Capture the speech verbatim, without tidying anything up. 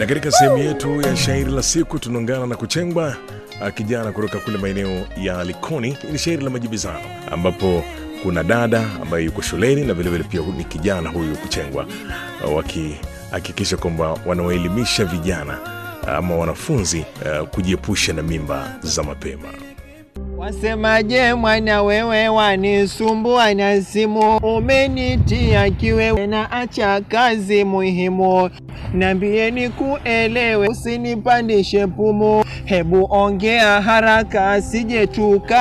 Na katika sehemu yetu ya shairi la siku tunaungana na Kuchengwa, kijana kutoka kule maeneo ya Likoni. Ni shairi la majibizano ambapo kuna dada ambaye yuko shuleni na vile vile pia ni kijana huyu Kuchengwa, wakihakikisha kwamba wanawaelimisha vijana ama wanafunzi uh, kujiepusha na mimba za mapema. Wasemaje mwana wewe wanisumbua na simu, umenitia kiwewe na acha kazi muhimu, niambieni kuelewe usinipandishe pumu, hebu ongea haraka sije tuka